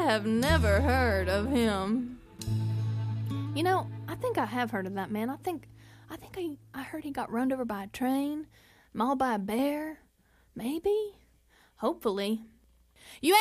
have never heard of him. You know, I think I have heard of that man. I think I heard he got run over by a train, mauled by a bear. Maybe? Hopefully. You